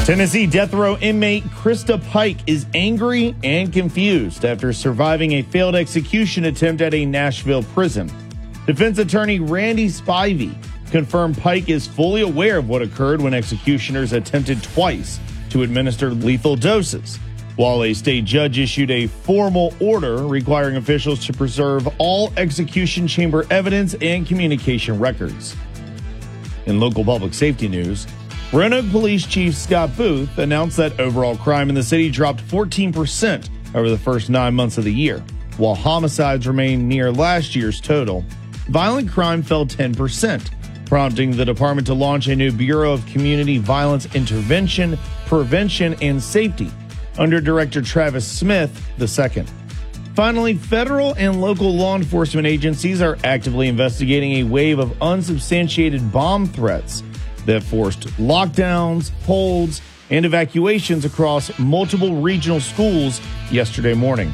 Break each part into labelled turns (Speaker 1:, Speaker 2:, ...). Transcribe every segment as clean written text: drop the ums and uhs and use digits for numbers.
Speaker 1: Tennessee death row inmate Krista Pike is angry and confused after surviving a failed execution attempt at a Nashville prison. Defense attorney Randy Spivey confirmed Pike is fully aware of what occurred when executioners attempted twice to administer lethal doses, while a state judge issued a formal order requiring officials to preserve all execution chamber evidence and communication records. In local public safety news, Roanoke Police Chief Scott Booth announced that overall crime in the city dropped 14% over the first 9 months of the year. While homicides remained near last year's total, violent crime fell 10%, prompting the department to launch a new Bureau of Community Violence Intervention, Prevention, and Safety under Director Travis Smith II. Finally, federal and local law enforcement agencies are actively investigating a wave of unsubstantiated bomb threats that forced lockdowns, holds, and evacuations across multiple regional schools yesterday morning.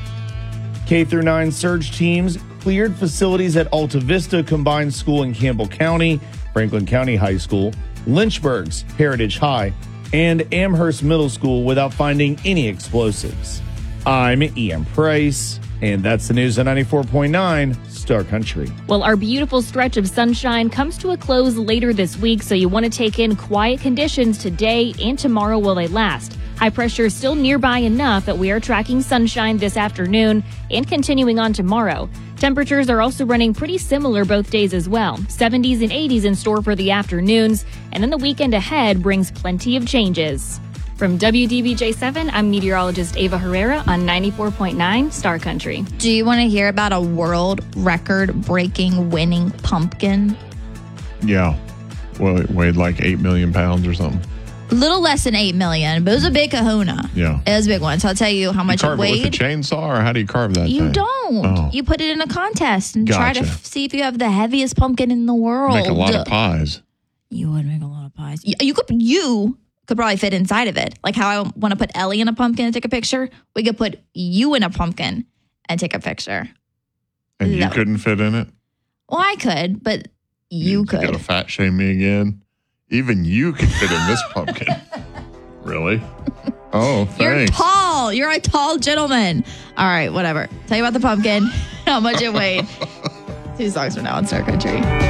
Speaker 1: K-9 surge teams cleared facilities at Alta Vista Combined School in Campbell County, Franklin County High School, Lynchburg's Heritage High, and Amherst Middle School without finding any explosives. I'm Ian Price, and that's the news on 94.9 Star Country.
Speaker 2: Well, our beautiful stretch of sunshine comes to a close later this week, so you want to take in quiet conditions today and tomorrow while they last. High pressure is still nearby enough that we are tracking sunshine this afternoon and continuing on tomorrow. Temperatures are also running pretty similar both days as well. 70s and 80s in store for the afternoons, and then the weekend ahead brings plenty of changes. From WDBJ7, I'm meteorologist Ava Herrera on 94.9 Star Country.
Speaker 3: Do you want to hear about a world record-breaking winning pumpkin?
Speaker 4: Yeah. Well, it weighed like 8 million pounds or something.
Speaker 3: A little less than 8 million, but it was a big kahuna.
Speaker 4: Yeah.
Speaker 3: It was a big one. So I'll tell you how much it weighed.
Speaker 4: You carve it with a chainsaw, or how do you carve that
Speaker 3: You
Speaker 4: thing?
Speaker 3: don't.
Speaker 4: Oh.
Speaker 3: You put it in a contest and try to
Speaker 4: Gotcha.
Speaker 3: see if you have the heaviest pumpkin in the world.
Speaker 4: Make a lot of pies.
Speaker 3: You would make a lot of pies. You could probably fit inside of it. Like how I want to put Ellie in a pumpkin and take a picture. We could put you in a pumpkin and take a picture.
Speaker 4: And you couldn't fit in it?
Speaker 3: Well, I could, but you could.
Speaker 4: You got to fat shame me again? Even you could fit in this pumpkin. Really? Oh, thanks.
Speaker 3: You're tall. You're a tall gentleman. All right, whatever. Tell you about the pumpkin, how much it weighed. 2 songs from now on Star Country.